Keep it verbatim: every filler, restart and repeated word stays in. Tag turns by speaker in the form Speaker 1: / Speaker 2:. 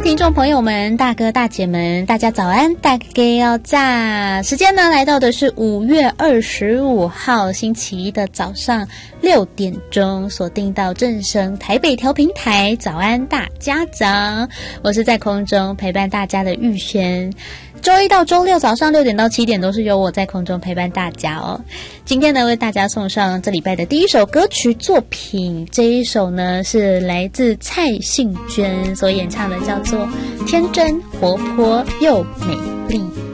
Speaker 1: 听众朋友们，大哥大姐们，大家早安，大家要炸！时间呢来到的是五月二十五号星期一的早上六点钟，锁定到正声台北调频台，早安大家长，我是在空中陪伴大家的玉璇。周一到周六早上六点到七点都是由我在空中陪伴大家哦。今天呢，为大家送上这礼拜的第一首歌曲作品，这一首呢是来自蔡幸娟所演唱的，叫做《天真活泼又美丽》。